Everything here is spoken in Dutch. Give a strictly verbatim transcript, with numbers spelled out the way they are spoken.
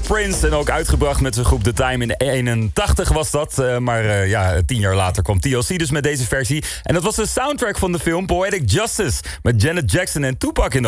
Prince. En ook uitgebracht met zijn groep The Time in eenentachtig was dat. Uh, maar uh, ja, tien jaar later kwam T L C dus met deze versie. En dat was de soundtrack van de film Poetic Justice. Met Janet Jackson en Tupac in de